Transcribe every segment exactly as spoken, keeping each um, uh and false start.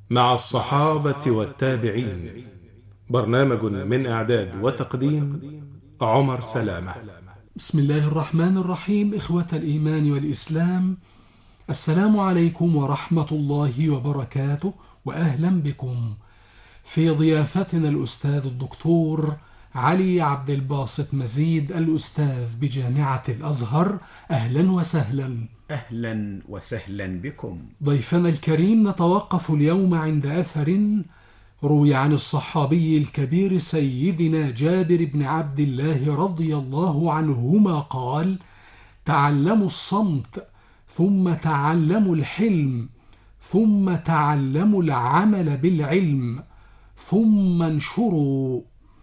مع الصحابة والتابعين. برنامج من إعداد وتقديم عمر سلامة. بسم الله الرحمن الرحيم. إخوة الإيمان والإسلام، السلام عليكم ورحمة الله وبركاته، وأهلا بكم في ضيافتنا الأستاذ الدكتور علي عبد الباسط مزيد، الأستاذ بجامعة الأزهر. أهلا وسهلا. أهلا وسهلا بكم ضيفنا الكريم، نتوقف اليوم عند أثر روي عن الصحابي الكبير سيدنا جابر بن عبد الله رضي الله عنهما قال: تعلموا الصمت ثم تعلموا الحلم ثم تعلموا العمل بالعلم ثم انشروا.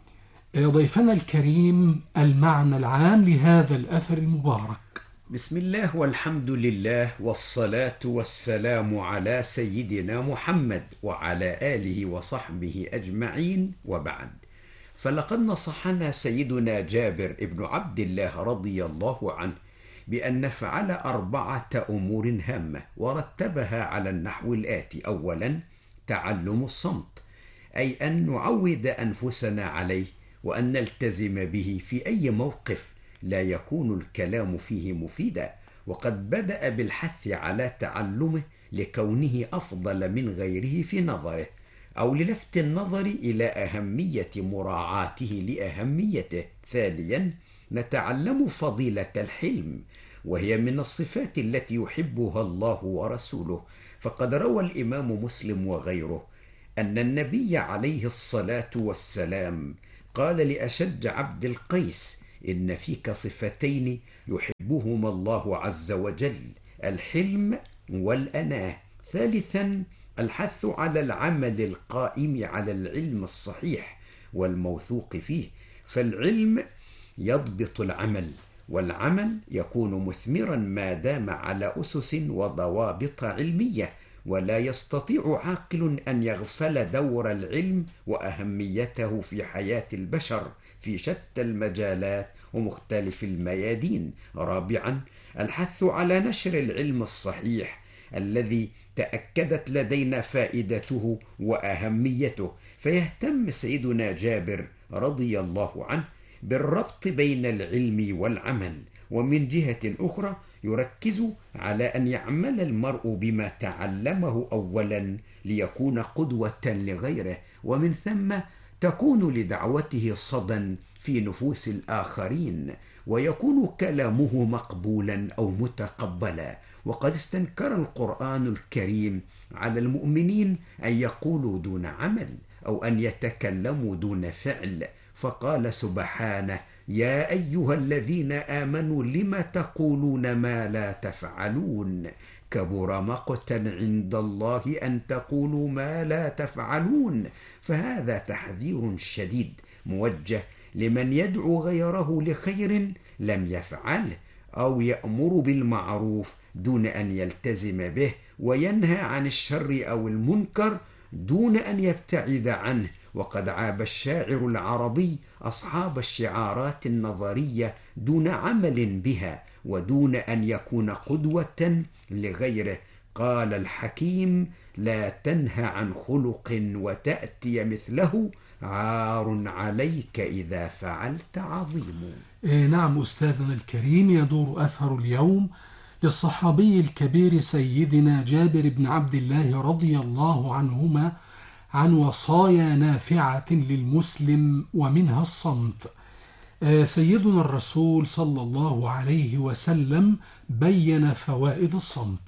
ضيفنا الكريم، المعنى العام لهذا الأثر المبارك. بسم الله والحمد لله والصلاة والسلام على سيدنا محمد وعلى آله وصحبه أجمعين، وبعد، فلقد نصحنا سيدنا جابر بن عبد الله رضي الله عنه بأن نفعل أربعة أمور هامة ورتبها على النحو الآتي: أولا، تعلم الصمت، أي أن نعود أنفسنا عليه وأن نلتزم به في أي موقف لا يكون الكلام فيه مفيدا، وقد بدأ بالحث على تعلمه لكونه أفضل من غيره في نظره، أو للفت النظر إلى أهمية مراعاته لأهميته. ثانيا، نتعلم فضيلة الحلم، وهي من الصفات التي يحبها الله ورسوله، فقد روى الإمام مسلم وغيره أن النبي عليه الصلاة والسلام قال لأشج عبد القيس: إن فيك صفتين يحبهما الله عز وجل، الحلم والأناة. ثالثا، الحث على العمل القائم على العلم الصحيح والموثوق فيه، فالعلم يضبط العمل، والعمل يكون مثمرا ما دام على أسس وضوابط علمية، ولا يستطيع عاقل أن يغفل دور العلم وأهميته في حياة البشر في شتى المجالات ومختلف الميادين. رابعا، الحث على نشر العلم الصحيح الذي تأكدت لدينا فائدته وأهميته، فيهتم سيدنا جابر رضي الله عنه بالربط بين العلم والعمل، ومن جهة أخرى يركز على أن يعمل المرء بما تعلمه أولا ليكون قدوة لغيره، ومن ثم تكون لدعوته صدى في نفوس الآخرين، ويكون كلامه مقبولا أو متقبلا. وقد استنكر القرآن الكريم على المؤمنين أن يقولوا دون عمل أو أن يتكلموا دون فعل، فقال سبحانه: يا أيها الذين آمنوا لم تقولون ما لا تفعلون، كبر مقتا عند الله أن تقولوا ما لا تفعلون. فهذا تحذير شديد موجه لمن يدعو غيره لخير لم يفعله، أو يأمر بالمعروف دون أن يلتزم به، وينهى عن الشر أو المنكر دون أن يبتعد عنه. وقد عاب الشاعر العربي أصحاب الشعارات النظرية دون عمل بها ودون أن يكون قدوة لغيره. قال الحكيم: لا تنهى عن خلق وتأتي مثله، عار عليك إذا فعلت عظيم. إيه نعم أستاذنا الكريم، يدور أثر اليوم للصحابي الكبير سيدنا جابر بن عبد الله رضي الله عنهما عن وصايا نافعة للمسلم، ومنها الصمت. سيدنا الرسول صلى الله عليه وسلم بين فوائد الصمت.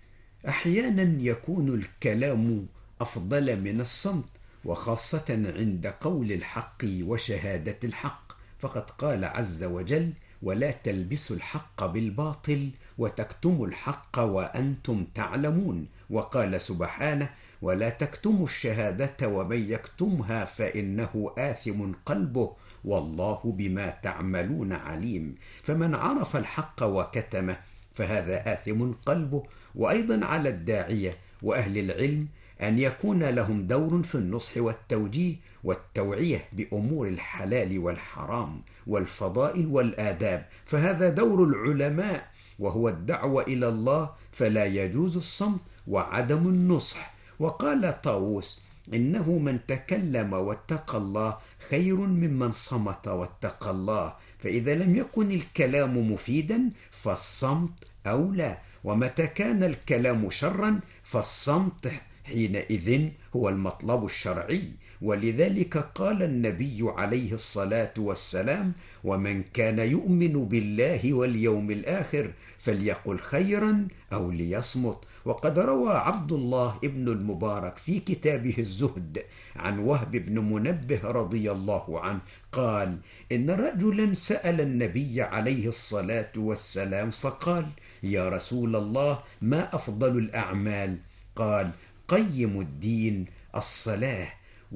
أحيانا يكون الكلام أفضل من الصمت، وخاصة عند قول الحق وشهادة الحق، فقد قال عز وجل: ولا تلبسوا الحق بالباطل وتكتموا الحق وأنتم تعلمون. وقال سبحانه: ولا تكتموا الشهادة ومن يكتمها فإنه آثم قلبه والله بما تعملون عليم. فمن عرف الحق وكتمه فهذا آثم قلبه. وأيضا على الداعية وأهل العلم أن يكون لهم دور في النصح والتوجيه والتوعية بأمور الحلال والحرام والفضائل والآداب، فهذا دور العلماء، وهو الدعوة إلى الله، فلا يجوز الصمت وعدم النصح. وقال طاووس: إنه من تكلم واتقى الله خير ممن صمت واتقى الله، فإذا لم يكن الكلام مفيدا فالصمت أولى، ومتى كان الكلام شرا فالصمت حينئذ هو المطلب الشرعي. ولذلك قال النبي عليه الصلاة والسلام: ومن كان يؤمن بالله واليوم الآخر فليقل خيرا أو ليصمت. وقد روى عبد الله ابن المبارك في كتابه الزهد عن وهب بن منبه رضي الله عنه قال: إن رجلا سأل النبي عليه الصلاة والسلام فقال: يا رسول الله، ما أفضل الأعمال؟ قال: قيم الدين الصلاة،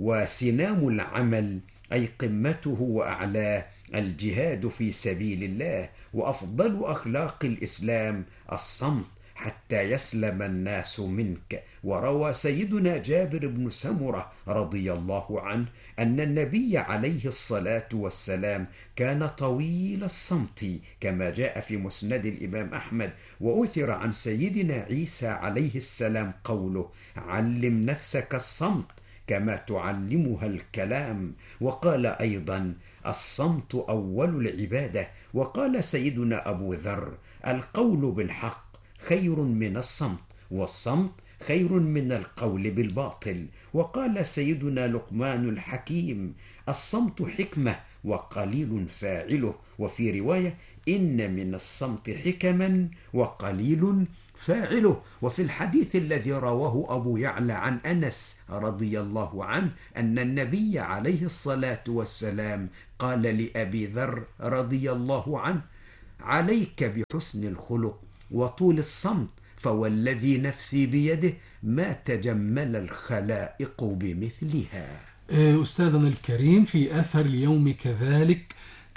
وسنام العمل أي قمته وأعلاه الجهاد في سبيل الله، وأفضل أخلاق الإسلام الصمت حتى يسلم الناس منك. وروى سيدنا جابر بن سمرة رضي الله عنه أن النبي عليه الصلاة والسلام كان طويل الصمت كما جاء في مسند الإمام أحمد. وأثر عن سيدنا عيسى عليه السلام قوله: علم نفسك الصمت كما تعلمها الكلام. وقال أيضا: الصمت أول العبادة. وقال سيدنا أبو ذر: القول بالحق خير من الصمت، والصمت خير من القول بالباطل. وقال سيدنا لقمان الحكيم: الصمت حكمة وقليل فاعله. وفي رواية: إن من الصمت حكما وقليل فاعله. وفي الحديث الذي رواه أبو يعلى عن أنس رضي الله عنه أن النبي عليه الصلاة والسلام قال لأبي ذر رضي الله عنه: عليك بحسن الخلق وطول الصمت، فوالذي نفسي بيده ما تجمل الخلائق بمثلها. أستاذنا الكريم، في أثر اليوم كذلك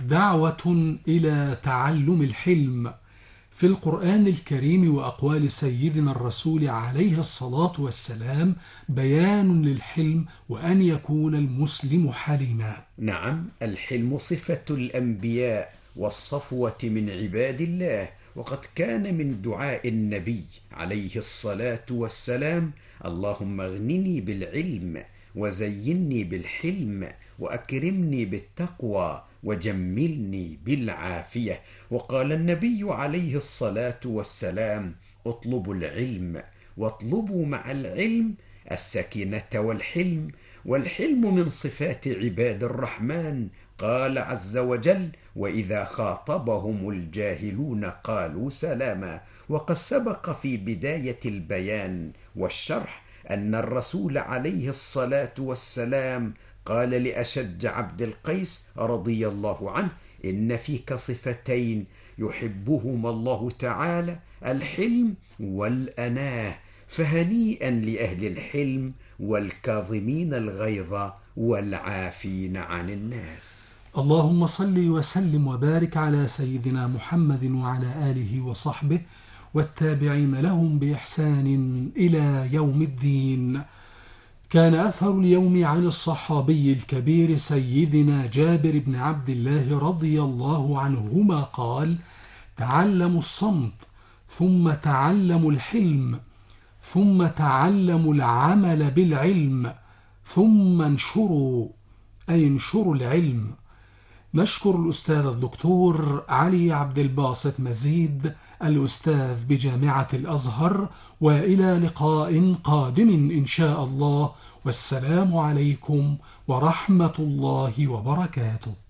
دعوة إلى تعلم الحلم في القرآن الكريم وأقوال سيدنا الرسول عليه الصلاة والسلام بيان للحلم وأن يكون المسلم حليما. نعم، الحلم صفة الأنبياء والصفوة من عباد الله. وقد كان من دعاء النبي عليه الصلاة والسلام: اللهم اغنني بالعلم وزيني بالحلم وأكرمني بالتقوى وجملني بالعافية. وقال النبي عليه الصلاة والسلام: اطلبوا العلم واطلبوا مع العلم السكينة والحلم، والحلم من صفات عباد الرحمن. قال عز وجل: وإذا خاطبهم الجاهلون قالوا سلاما. وقد سبق في بداية البيان والشرح أن الرسول عليه الصلاة والسلام قال لأشج عبد القيس رضي الله عنه: إن فيك صفتين يحبهما الله تعالى، الحلم والأناه، فهنيئا لأهل الحلم والكاظمين الغيظ والعافين عن الناس. اللهم صل وسلم وبارك على سيدنا محمد وعلى آله وصحبه والتابعين لهم بإحسان إلى يوم الدين. كان أثر اليوم عن الصحابي الكبير سيدنا جابر بن عبد الله رضي الله عنهما قال: تعلموا الصمت ثم تعلموا الحلم ثم تعلموا العمل بالعلم ثم انشروا، أي انشروا العلم. نشكر الأستاذ الدكتور علي عبد الباسط مزيد الأستاذ بجامعة الأزهر، وإلى لقاء قادم إن شاء الله، والسلام عليكم ورحمة الله وبركاته.